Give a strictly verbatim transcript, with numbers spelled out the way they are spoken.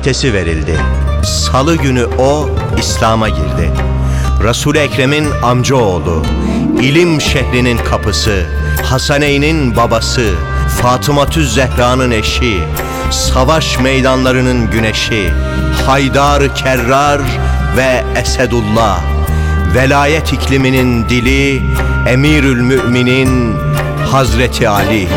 müjdesi verildi. Salı günü o İslam'a girdi. Resul-i Ekrem'in amcaoğlu, ilim şehrinin kapısı, Hasaneyn'in babası, Fatıma-tüz Zehra'nın eşi, savaş meydanlarının güneşi, Haydar-ı Kerrar ve Esedullah, velayet ikliminin dili, Emirül Müminin Hazreti Ali.